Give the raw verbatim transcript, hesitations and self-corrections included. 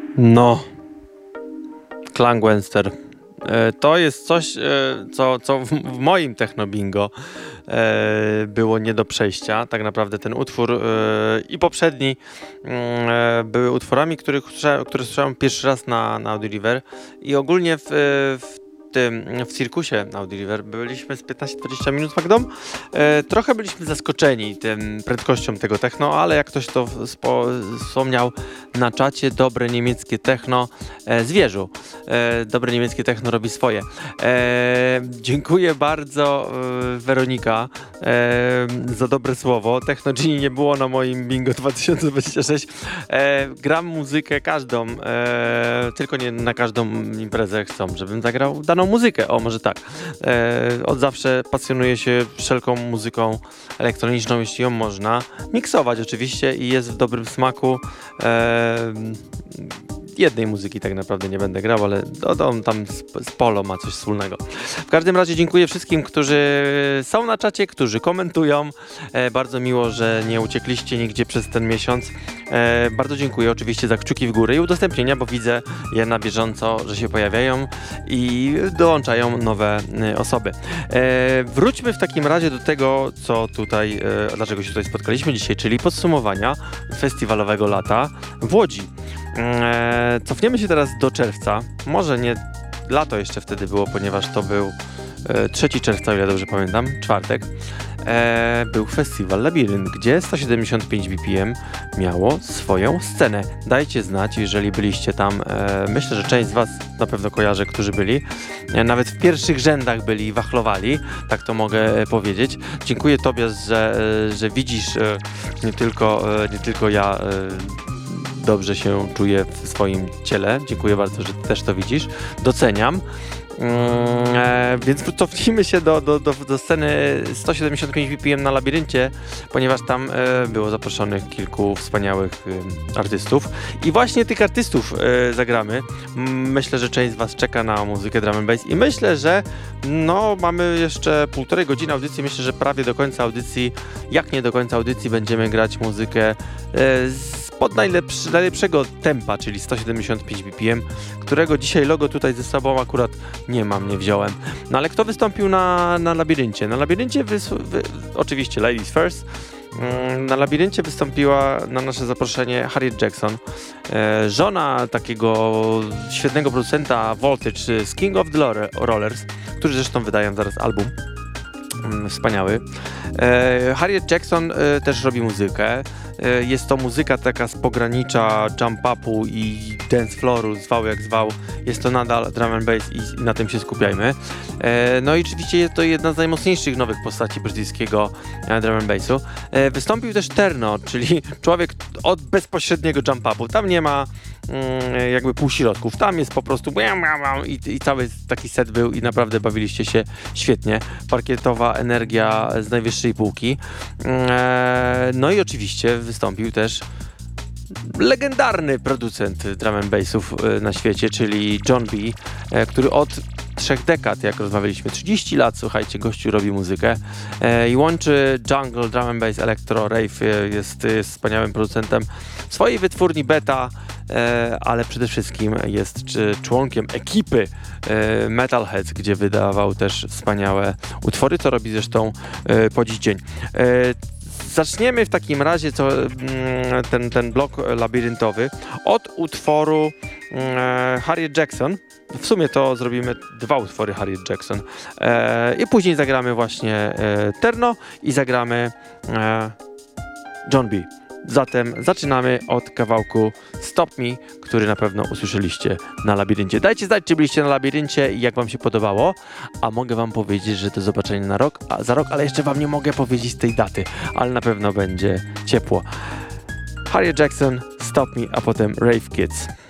No, Klangwenster. E, To jest coś, e, co, co w, w moim techno-bingo e, było nie do przejścia. Tak naprawdę ten utwór e, i poprzedni mm, e, były utworami, których, słysza- które słyszałem pierwszy raz na, na Audioliver i ogólnie w, w tym, w cirkusie Audioliver byliśmy z piętnaście dwadzieścia minut z Magdą. E, trochę byliśmy zaskoczeni tym prędkością tego techno, ale jak ktoś to spo, wspomniał na czacie, dobre niemieckie techno e, zwierzu. E, dobre niemieckie techno robi swoje. E, dziękuję bardzo e, Weronika e, za dobre słowo. Techno Genie nie było na moim bingo dwa tysiące dwudziestym trzecim. E, gram muzykę każdą, e, tylko nie na każdą imprezę chcą, żebym zagrał daną muzykę. O, może tak. E, od zawsze pasjonuję się wszelką muzyką elektroniczną, jeśli ją można miksować oczywiście i jest w dobrym smaku. E, jednej muzyki tak naprawdę nie będę grał, ale do, do, tam z, z Polo ma coś wspólnego. W każdym razie dziękuję wszystkim, którzy są na czacie, którzy komentują. E, bardzo miło, że nie uciekliście nigdzie przez ten miesiąc. E, bardzo dziękuję oczywiście za kciuki w górę i udostępnienia, bo widzę je na bieżąco, że się pojawiają i dołączają nowe e, osoby. E, wróćmy w takim razie do tego, co tutaj, e, dlaczego się tutaj spotkaliśmy dzisiaj, czyli podsumowania festiwalowego lata w Łodzi. Eee, cofniemy się teraz do czerwca. Może nie lato jeszcze wtedy było, ponieważ to był e, trzeciego czerwca, o ile dobrze pamiętam, czwartek. E, był festiwal Labirynt, gdzie sto siedemdziesiąt pięć B P M miało swoją scenę. Dajcie znać, jeżeli byliście tam. E, myślę, że część z was na pewno kojarzy, którzy byli. E, nawet w pierwszych rzędach byli i wachlowali, tak to mogę e, powiedzieć. Dziękuję tobie, że, e, że widzisz e, nie, tylko, e, nie tylko ja e, dobrze się czuję w swoim ciele. Dziękuję bardzo, że też to widzisz. Doceniam. Mm, e, więc cofnijmy się do, do, do, do sceny sto siedemdziesiąt pięć B P M na Labiryncie, ponieważ tam e, było zaproszonych kilku wspaniałych e, artystów. I właśnie tych artystów e, zagramy. M- myślę, że część z was czeka na muzykę drum and bass i myślę, że no mamy jeszcze półtorej godziny audycji. Myślę, że prawie do końca audycji, jak nie do końca audycji, będziemy grać muzykę e, z pod najlepszy, najlepszego tempa, czyli sto siedemdziesiąt pięć B P M, którego dzisiaj logo tutaj ze sobą akurat nie mam, nie wziąłem. No ale kto wystąpił na, na Labiryncie? Na Labiryncie wys- wy- oczywiście Ladies First. Mm, Na Labiryncie wystąpiła na nasze zaproszenie Harriet Jackson, e, żona takiego świetnego producenta Voltage z King of the Rollers, którzy zresztą wydają zaraz album. Mm, Wspaniały. E, Harriet Jackson e, też robi muzykę. E, jest to muzyka taka z pogranicza jump-upu i dance flooru, zwał jak zwał. Jest to nadal drum and bass i, i na tym się skupiajmy. E, no i oczywiście jest to jedna z najmocniejszych nowych postaci brytyjskiego e, drum and bassu. E, wystąpił też Terno, czyli człowiek od bezpośredniego jump-upu. Tam nie ma mm, jakby półśrodków. Tam jest po prostu i, i cały taki set był i naprawdę bawiliście się świetnie. Parkietowa energia z najwyższej półki. E, no i oczywiście wystąpił też legendarny producent drum and bassów e, na świecie, czyli John B, e, który od trzech dekad, jak rozmawialiśmy, trzydzieści lat, słuchajcie, gościu robi muzykę e, i łączy jungle, drum and bass, electro, rave, e, jest, jest wspaniałym producentem swojej wytwórni Beta, e, ale przede wszystkim jest czy, członkiem ekipy e, Metalheads, gdzie wydawał też wspaniałe utwory, co robi zresztą e, po dziś dzień. E, Zaczniemy w takim razie co, ten, ten blok labiryntowy od utworu e, Harriet Jackson. W sumie to zrobimy dwa utwory Harriet Jackson. E, I później zagramy właśnie e, Terno i zagramy e, John B. Zatem zaczynamy od kawałku Stop Me, który na pewno usłyszeliście na Labiryncie. Dajcie znać, czy byliście na Labiryncie i jak wam się podobało. A mogę wam powiedzieć, że do zobaczenia na rok, a za rok, ale jeszcze wam nie mogę powiedzieć tej daty, ale na pewno będzie ciepło. Harriet Jackson, Stop Me, a potem Rave Kids.